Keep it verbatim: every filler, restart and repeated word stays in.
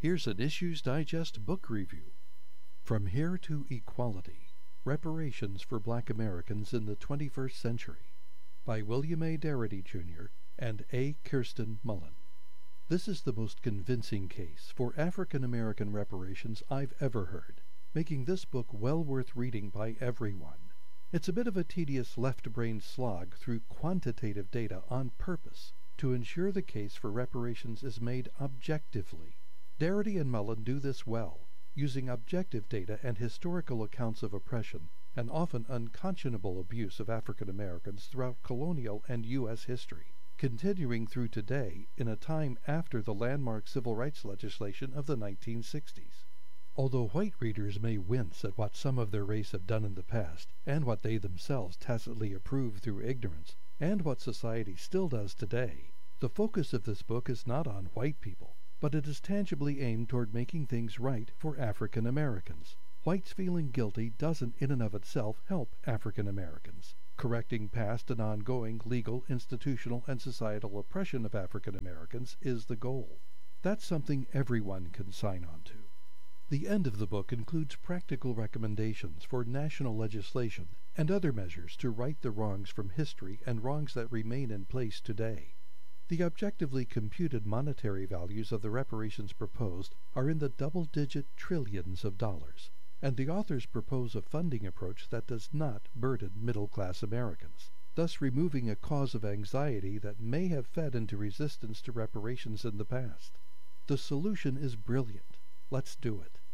Here's an Issues Digest book review. From Here to Equality, Reparations for Black Americans in the twenty-first Century, by William A. Darity, Junior and A. Kirsten Mullen. This is the most convincing case for African American reparations I've ever heard, making this book well worth reading by everyone. It's a bit of a tedious left-brain slog through quantitative data on purpose to ensure the case for reparations is made objectively. Darity and Mullen do this well, using objective data and historical accounts of oppression and often unconscionable abuse of African Americans throughout colonial and U S history, continuing through today in a time after the landmark civil rights legislation of the nineteen sixties. Although white readers may wince at what some of their race have done in the past, and what they themselves tacitly approve through ignorance, and what society still does today, the focus of this book is not on white people, but it is tangibly aimed toward making things right for African Americans. Whites feeling guilty doesn't in and of itself help African Americans. Correcting past and ongoing legal, institutional, and societal oppression of African Americans is the goal. That's something everyone can sign on to. The end of the book includes practical recommendations for national legislation and other measures to right the wrongs from history and wrongs that remain in place today. The objectively computed monetary values of the reparations proposed are in the double-digit trillions of dollars, and the authors propose a funding approach that does not burden middle-class Americans, thus removing a cause of anxiety that may have fed into resistance to reparations in the past. The solution is brilliant. Let's do it.